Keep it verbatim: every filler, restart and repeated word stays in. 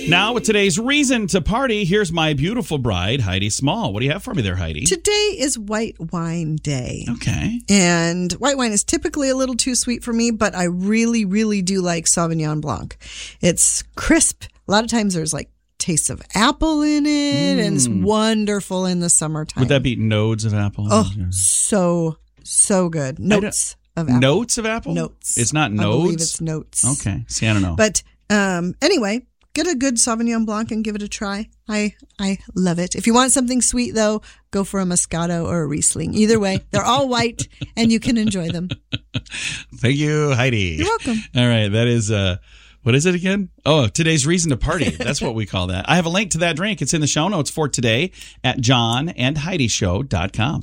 Now, with today's reason to party, here's my beautiful bride, Heidi Small. What do you have for me there, Heidi? Today is White Wine Day. Okay. And white wine is typically a little too sweet for me, but I really, really do like Sauvignon Blanc. It's crisp. A lot of times there's like tastes of apple in it, mm. and it's wonderful in the summertime. Would that be nodes of apple? Oh, so, so good. Notes of apple. Notes of apple? Notes. It's not nodes? I believe it's notes. Okay. See, I don't know. But um, anyway, get a good Sauvignon Blanc and give it a try. I I love it. If you want something sweet, though, go for a Moscato or a Riesling. Either way, they're all white, and you can enjoy them. Thank you, Heidi. You're welcome. All right. That is... Uh, What is it again? Oh, today's reason to party. That's what we call that. I have a link to that drink. It's in the show notes for today at john and heidi show dot com.